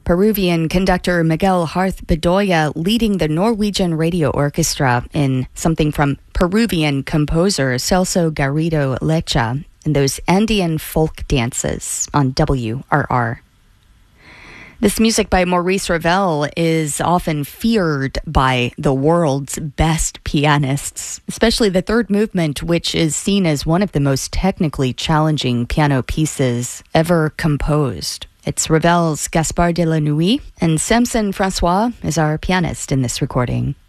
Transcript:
Peruvian conductor Miguel Harth Bedoya leading the Norwegian Radio Orchestra in something from Peruvian composer Celso Garrido Lecha and those Andean folk dances on WRR. This music by Maurice Ravel is often feared by the world's best pianists, especially the third movement, which is seen as one of the most technically challenging piano pieces ever composed. It's Ravel's Gaspard de la Nuit, and Samson Francois is our pianist in this recording.